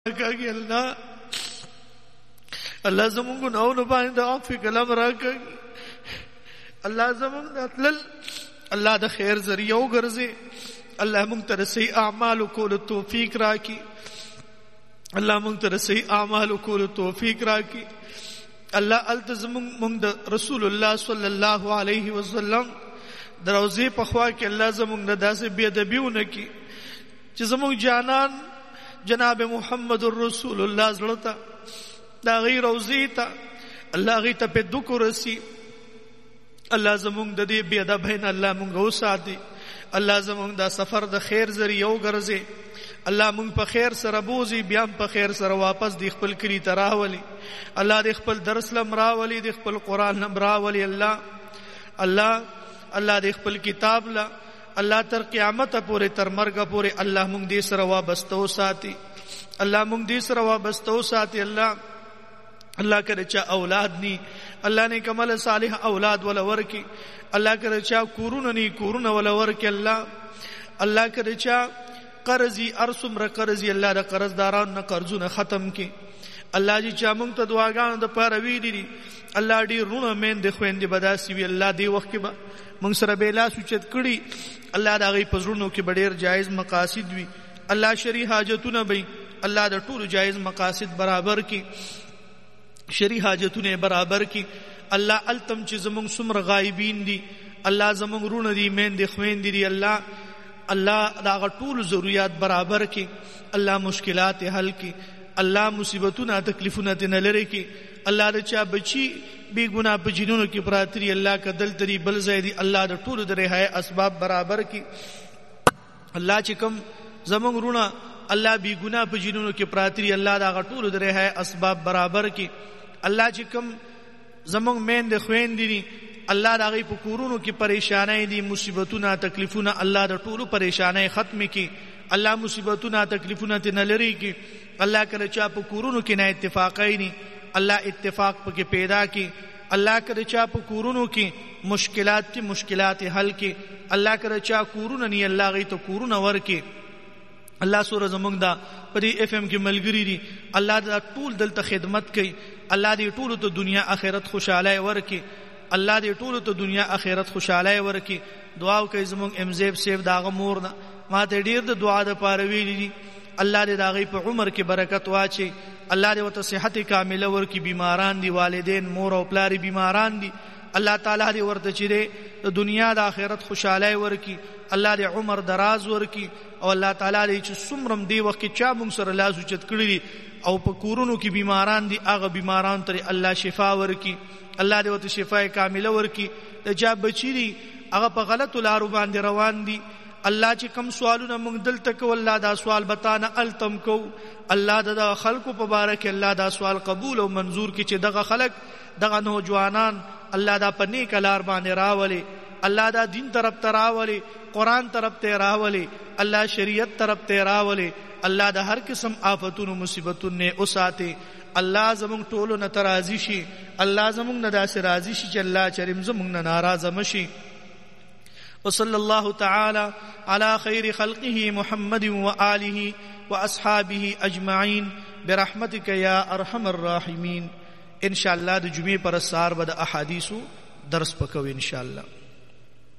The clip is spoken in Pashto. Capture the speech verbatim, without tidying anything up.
راکاږي الله الله زمونږ ګناهونه باندې د عفو کلام راکاږي الله زمونږ د تلل الله د خیر ذریعہ وګرځي الله مونږ ته صحیح اعمال کولو توفیق راکړي الله مونږ ته صحیح اعمال کولو توفیق راکړي الله التزم مونږ د رسول الله صلی الله علیه وسلم دروځي په خوا کې الله زمونږ د داسې بی ادبیونه کې چې زمونږ جانان جناب محمد رسول الله زړه دا غیر روزی ته الله غي ته په دکو رسی الله زمونږ د دې بی ادب نه الله مونږ وساتي الله زمونږ دا سفر د خیر ذریعہ وګرځي الله مونږ په خیر سره بوزي بیا په خیر سره واپس د خپل کلی تراولي الله د خپل درس لم راولي د خپل قران لم راولي الله الله الله د خپل کتاب لا الله تر قیامت پورې تر مرګ پورې الله مونږ دې سره وابستو ساتي الله مونږ دې سره وابستو ساتي الله الله کړه چې اولاد ني الله نے کمل صالح اولاد ولا ورکی الله کړه چې کورونه ني کورونه ولا ورکی الله الله کړه چې قرضي ارسم را قرضي الله د قرضدارانو نه قرضونه ختم کړي الله جی چې موږ ته دعاګانو د پاره وی دي الله دې رونه مين د خويندې بداسي وی الله دې وخت کې به موږ سره به لا سوچت کړي الله دا غي پزړونو کې ډېر جایز مقاصد وي الله شری حاجتونه به الله د ټولو جایز مقاصد برابر کړي شری حاجتونه برابر کړي الله التم چې زموږ سمر غایبین دي الله زموږ رونه دي مين د خويندې دي الله الله دا ټول ضرورت برابر کړي الله مشکلات حل کړي الله مصیبتونه تکلیفونه نه لري کړي الله د چا بچي بی ګناه په جنونو کې پراتري الله کدل تری بل زیدي الله د ټولو د رهاي اسباب برابر کړي الله چې کوم زمونږ رونه الله بی ګناه په جنونو کې پراتري الله د ټولو د رهاي اسباب برابر کړي الله چې کوم زمونږ مين د خويندې دي الله د غي په کورونو کې پریشانای دي مصیبتونه تکلیفونه الله د ټولو پریشانای ختم کړي الله مصیبتونه تکلیفونه نه لري کړي الله کله چا په کورونو کې نه اتفاقای ني الله اتفاق پکې پیدا کړي الله کله چا په کورونو کې مشکلات کې مشکلات حل کړي الله کله چا کورونه ني الله غي ته کورونه ورکړي الله سورہ زمونږ دا پرې اف ام کې ملګری دي الله دا ټول دلته خدمت کوي الله دې ټول ته دنیا آخرت خوشاله ورکړي الله دې ټول ته دنیا آخرت خوشاله ورکړي دعا کوي زمونږ امزیب سیف داغه مور نه ما ته ډیر د دعا د پاره ویلي دي الله دې داغه په عمر کې برکت واچي الله دې وته صحت کامله ورکړي بیماران دي والدین مور او پلاری بیماران دي الله تعالی دې ورته چیرې د دنیا د آخرت خوشاله ورکړي الله دې عمر دراز ورکړي او الله تعالی دې چې سمرم دی وخت کې چا مونږ سره لاس اوچت کړی دي او په کورونو کې بیماران دي هغه بیماران ته الله شفا ورکړي الله دې وته شفای کامله ورکړي د جا بچی دي هغه په غلط لارو باندې روان دي الله چې کم سوالونه موږ دلته کو الله دا سوال بتانه التم کو الله د خلکو په بارک الله دا سوال قبول او منظور کړي چې دغه خلک دغه نوجوانان الله دا په نیک لار باندې راولي الله دا دین طرف ته راولي قران طرف ته راولي الله شریعت طرف ته راولي الله د هر قسم آفتونو مصیبتونو نه اوساته الله زمونږ ټولو نه ترازی شي الله زمونږ نه داسې راضي شي چې الله چریم زمونږ نه ناراضه مشي وصلى الله تعالى على خير خلقه محمد وآله وأصحابه أجمعين برحمتك يا أرحم الراحمين. ان شاء الله د جمعې پر سار به د احادیثو درس پکو ان شاء الله.